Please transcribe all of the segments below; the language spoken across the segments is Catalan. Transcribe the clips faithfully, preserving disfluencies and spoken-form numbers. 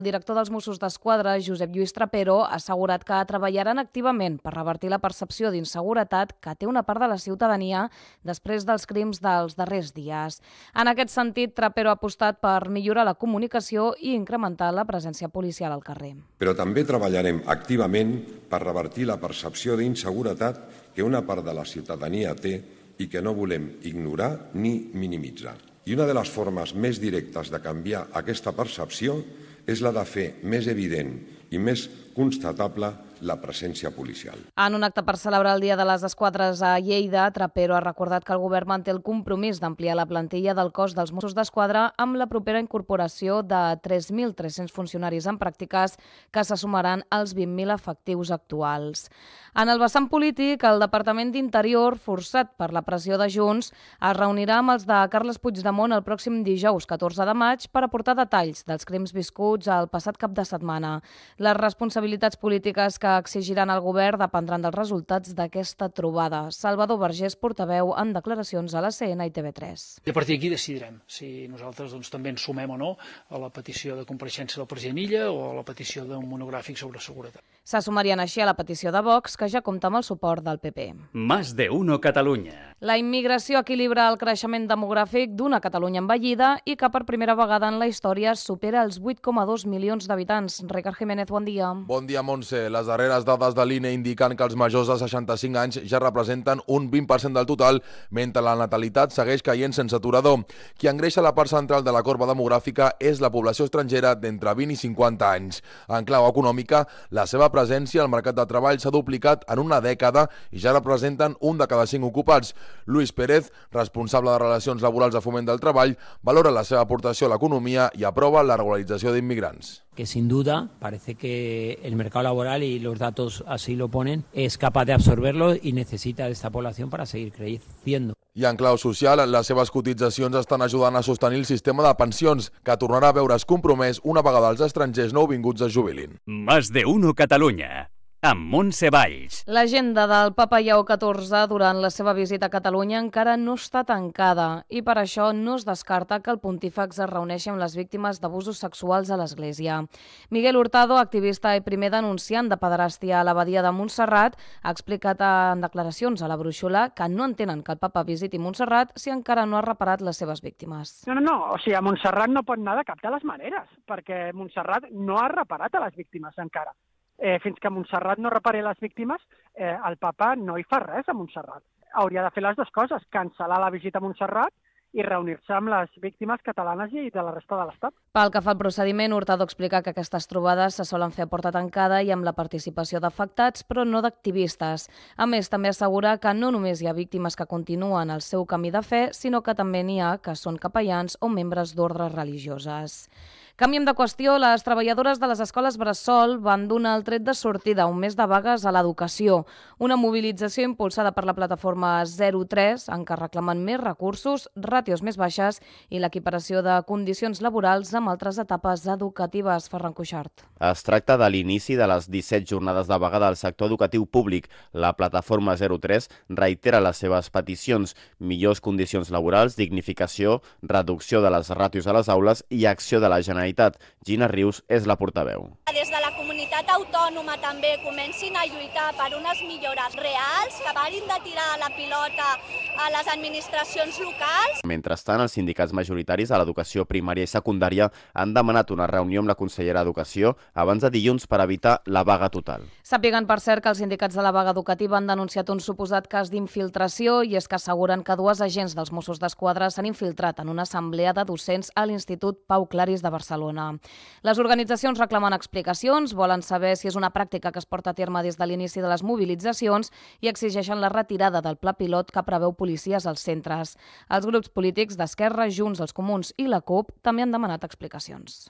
El director dels Mossos d'Esquadra, Josep Lluís Trapero, ha assegurat que treballaran activament per revertir la percepció d'inseguretat que té una part de la ciutadania després dels crims dels darrers dies. En aquest sentit, Trapero ha apostat per millorar la comunicació i incrementar la presència policial al carrer. Però també treballarem activament per revertir la percepció d'inseguretat que una part de la ciutadania té i que no volem ignorar ni minimitzar. I una de les formes més directes de canviar aquesta percepció és la de fer més evident i més constatable la presència policial. En un acte per celebrar el Dia de les Esquadres a Lleida, Trapero ha recordat que el govern manté el compromís d'ampliar la plantilla del cos dels Mossos d'Esquadra amb la propera incorporació de tres mil tres-cents funcionaris en pràctiques que se sumaran als vint mil efectius actuals. En el vessant polític, el Departament d'Interior, forçat per la pressió de Junts, es reunirà amb els de Carles Puigdemont el pròxim dijous catorze de maig per aportar detalls dels crims viscuts el passat cap de setmana. Les responsabilitats polítiques que exigiran al govern dependran dels resultats d'aquesta trobada. Salvador Vergés, portaveu en declaracions a la C N i T V tres. I a partir d'aquí decidirem si nosaltres doncs, també ens sumem o no a la petició de compareixença del president Illa o a la petició d'un monogràfic sobre seguretat. Se sumarien així a la petició de Vox, que ja compta amb el suport del P P. Más de uno Catalunya. La immigració equilibra el creixement demogràfic d'una Catalunya envellida i que per primera vegada en la història supera els vuit coma dos milions d'habitants. Ricard Jiménez, bon dia. Bon dia, Montse. Les darreres dades de l'I N E indiquen que els majors de seixanta-cinc anys ja representen un vint per cent del total, mentre la natalitat segueix caient sense aturador. Qui engreixa la part central de la corba demogràfica és la població estrangera d'entre vint i cinquanta anys. En clau econòmica, la seva presència al mercat de treball s'ha duplicat en una dècada i ja representen un de cada cinc ocupats. Luis Pérez, responsable de Relacions Laborals de Foment del Treball, valora la seva aportació a l'economia i aprova la regularització d'immigrants. Que sin duda parece que el mercado laboral, y los datos así lo ponen, es capaz de absorberlo y necesita de esta población para seguir creciendo. I en clau social, les seves cotitzacions estan ajudant a sostenir el sistema de pensions, que tornarà a veure's compromès una vegada els estrangers nouvinguts es jubilin. Más de uno Catalunya, amb Montse Valls. L'agenda del Papa Lleó catorze durant la seva visita a Catalunya encara no està tancada i per això no es descarta que el pontífex es reuneixi amb les víctimes d'abusos sexuals a l'Església. Miguel Hurtado, activista i primer denunciant de pederàstia a l'abadia de Montserrat, ha explicat en declaracions a la brúixola que no entenen que el Papa visiti Montserrat si encara no ha reparat les seves víctimes. No, no, no, o sigui, a Montserrat no pot anar de cap de les maneres, perquè Montserrat no ha reparat a les víctimes encara. Eh, fins que Montserrat no repari les víctimes, eh, el papa no hi fa res a Montserrat. Hauria de fer les dues coses, cancel·lar la visita a Montserrat i reunir-se amb les víctimes catalanes i de la resta de l'Estat. Pel que fa al procediment, Hurtado explica que aquestes trobades se solen fer a porta tancada i amb la participació d'afectats, però no d'activistes. A més, també assegura que no només hi ha víctimes que continuen el seu camí de fe, sinó que també n'hi ha que són capellans o membres d'ordres religioses. Canviem de qüestió, les treballadores de les escoles Bressol van donar el tret de sortida un mes de vagues a l'educació. Una mobilització impulsada per la plataforma zero tres, en què reclamen més recursos, ràtios més baixes i l'equiparació de condicions laborals amb altres etapes educatives. Ferran Cuixart. Es tracta de l'inici de les disset jornades de vaga del sector educatiu públic. La plataforma zero tres reitera les seves peticions: millors condicions laborals, dignificació, reducció de les ràtios a les aules i acció de la Generalitat. Gina Rius és la portaveu. Des de la comunitat autònoma també comencin a lluitar per unes millores reals, que parin de tirar la pilota a les administracions locals. Mentrestant, els sindicats majoritaris a l'educació primària i secundària han demanat una reunió amb la consellera d'Educació abans de dilluns per evitar la vaga total. Sàpiguen, per cert, que els sindicats de la vaga educativa han denunciat un suposat cas d'infiltració i és que asseguren que dues agents dels Mossos d'Esquadra s'han infiltrat en una assemblea de docents a l'Institut Pau Claris de Barcelona. Les organitzacions reclamen explicacions, volen saber si és una pràctica que es porta a terme des de l'inici de les mobilitzacions i exigeixen la retirada del pla pilot que preveu policies als centres. Els grups polítics d'Esquerra, Junts, els Comuns i la CUP també han demanat explicacions.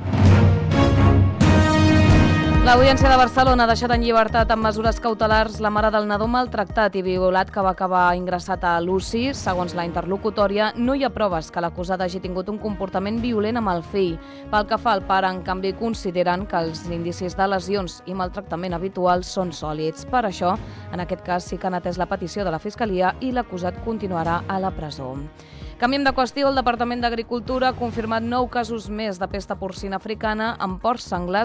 L'Audiència de Barcelona ha deixat en llibertat amb mesures cautelars la mare del nadó maltractat i violat que va acabar ingressat a l'U C I. Segons la interlocutòria, no hi ha proves que l'acusat hagi tingut un comportament violent amb el fill. Pel que fa al pare, en canvi, consideren que els indicis de lesions i maltractament habituals són sòlids. Per això, en aquest cas, sí que han atès la petició de la Fiscalia i l'acusat continuarà a la presó. Canviem de qüestió, el Departament d'Agricultura ha confirmat nou casos més de pesta porcina africana en porcs senglars